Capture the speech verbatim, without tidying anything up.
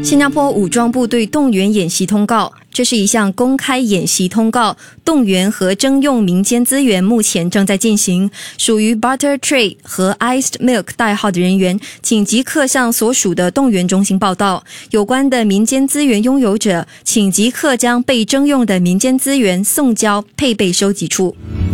新加坡武装部队动员演习通告，这是一项公开演习通告，动员和征用民间资源目前正在进行。属于 Butter Trade 和 Iced Milk 代号的人员，请即刻向所属的动员中心报到。有关的民间资源拥有者，请即刻将被征用的民间资源送交配备收集处。